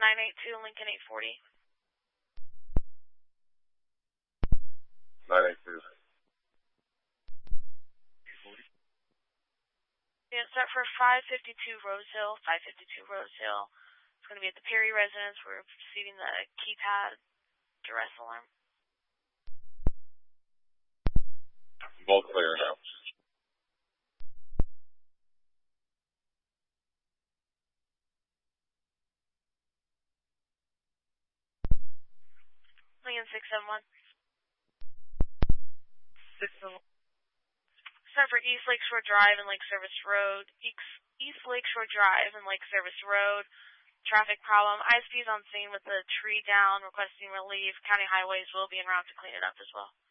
982 Lincoln 840. 982. Yeah, start for 552 Rose Hill, 552 Rose Hill. It's going to be at the Perry residence. We're receiving the keypad duress alarm. Both clear now. Lincoln 671. 671. Start for East Lakeshore Drive and Lake Service Road. East Lakeshore Drive and Lake Service Road. Traffic problem. ISP is on scene with the tree down, requesting relief. County Highways will be en route to clean it up as well.